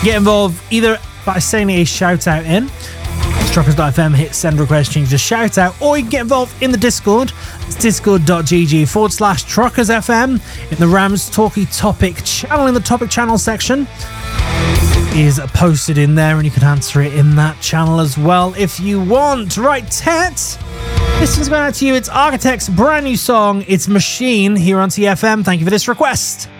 Get involved either by sending a shout out in. Truckers.fm, hit send request, change the shout out, or you can get involved in the Discord. It's discord.gg/TruckersFM in the Rams Talkie Topic channel. In the topic channel section is posted in there, and you can answer it in that channel as well if you want. Right, Tet, this one's going out to you. It's Architect's brand new song, It's Machine, here on TFM. Thank you for this request.